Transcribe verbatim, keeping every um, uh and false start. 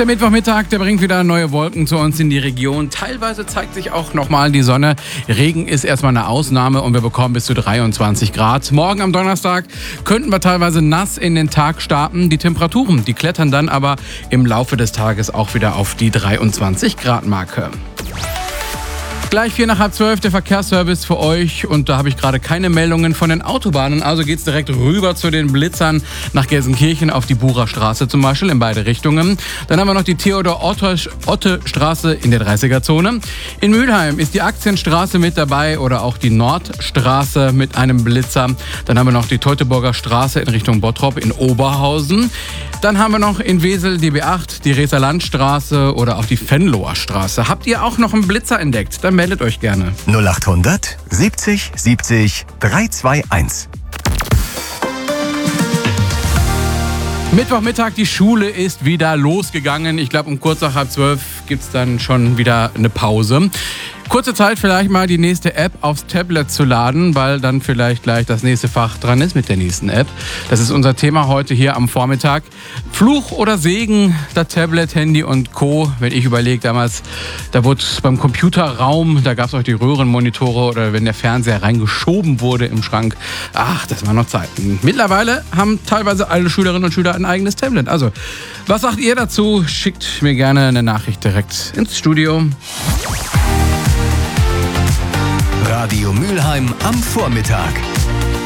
der Mittwochmittag, der bringt wieder neue Wolken zu uns in die Region. Teilweise zeigt sich auch nochmal die Sonne. Regen ist erstmal eine Ausnahme und wir bekommen bis zu dreiundzwanzig Grad. Morgen am Donnerstag könnten wir teilweise nass in den Tag starten. Die Temperaturen, die klettern dann aber im Laufe des Tages auch wieder auf die dreiundzwanzig Grad Marke. Gleich vier nach halb zwölf der Verkehrsservice für euch und da habe ich gerade keine Meldungen von den Autobahnen, also geht's direkt rüber zu den Blitzern nach Gelsenkirchen auf die Bucher Straße zum Beispiel in beide Richtungen. Dann haben wir noch die Theodor-Otte-Straße in der dreißiger-Zone. In Mülheim ist die Aktienstraße mit dabei oder auch die Nordstraße mit einem Blitzer. Dann haben wir noch die Teutoburger Straße in Richtung Bottrop in Oberhausen. Dann haben wir noch in Wesel die B acht, die Reser Landstraße oder auch die Venloer Straße. Habt ihr auch noch einen Blitzer entdeckt? Dann meldet euch gerne. null achthundert siebzig siebzig dreihunderteinundzwanzig. Mittwochmittag, die Schule ist wieder losgegangen. Ich glaube, um kurz nach halb zwölf gibt es dann schon wieder eine Pause. Kurze Zeit, vielleicht mal die nächste App aufs Tablet zu laden, weil dann vielleicht gleich das nächste Fach dran ist mit der nächsten App. Das ist unser Thema heute hier am Vormittag. Fluch oder Segen, das Tablet, Handy und Co. Wenn ich überlege, damals, da wurde beim Computerraum, da gab es auch die Röhrenmonitore oder wenn der Fernseher reingeschoben wurde im Schrank. Ach, das waren noch Zeiten. Mittlerweile haben teilweise alle Schülerinnen und Schüler ein eigenes Tablet. Also, was sagt ihr dazu? Schickt mir gerne eine Nachricht direkt ins Studio. Radio Mülheim am Vormittag.